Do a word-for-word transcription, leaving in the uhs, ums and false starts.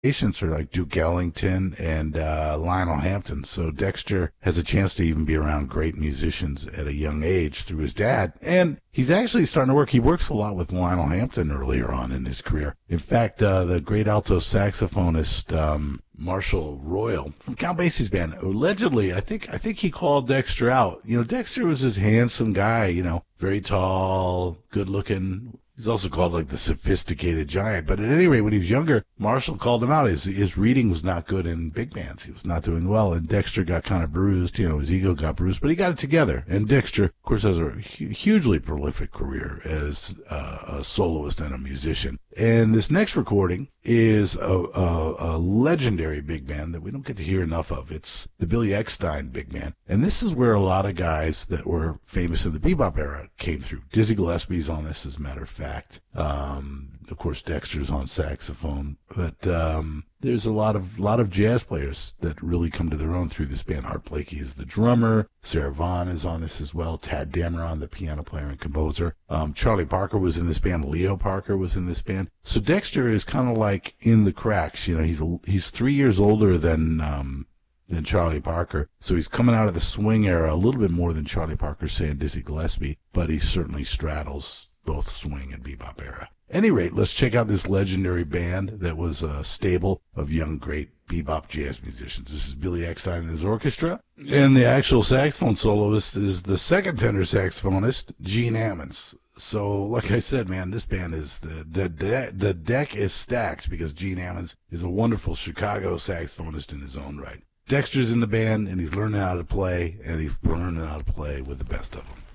Patients are like Duke Ellington and uh, Lionel Hampton. So Dexter has a chance to even be around great musicians at a young age through his dad. And he's actually starting to work. He works a lot with Lionel Hampton earlier on in his career. In fact, uh, the great alto saxophonist um, Marshall Royal from Count Basie's band, allegedly, I think I think he called Dexter out. You know, Dexter was this handsome guy, you know, very tall, good looking. He's also called like the sophisticated giant. But at any rate, when he was younger, Marshall called him out. His his reading was not good in big bands. He was not doing well, and Dexter got kind of bruised. You know, his ego got bruised, but he got it together. And Dexter, of course, has a hugely prolific career as uh, a soloist and a musician. And this next recording is a, a, a legendary big band that we don't get to hear enough of. It's the Billy Eckstine Big Band. And this is where a lot of guys that were famous in the bebop era came through. Dizzy Gillespie's on this, as a matter of fact. Um, of course, Dexter's on saxophone. But um, there's a lot of lot of jazz players that really come to their own through this band. Art Blakey is the drummer. Sarah Vaughan is on this as well. Tad Dameron, the piano player and composer. Um, Charlie Parker was in this band. Leo Parker was in this band. So Dexter is kind of like in the cracks. You know, he's he's three years older than um, than Charlie Parker. So he's coming out of the swing era a little bit more than Charlie Parker, say, and Dizzy Gillespie. But he certainly straddles both swing and bebop era. Any rate, let's check out this legendary band that was a stable of young, great bebop jazz musicians. This is Billy Eckstine and his orchestra, and the actual saxophone soloist is the second tenor saxophonist, Gene Ammons. So, like I said, man, this band is the the de- the deck is stacked because Gene Ammons is a wonderful Chicago saxophonist in his own right. Dexter's in the band, and he's learning how to play, and he's learning how to play with the best of them.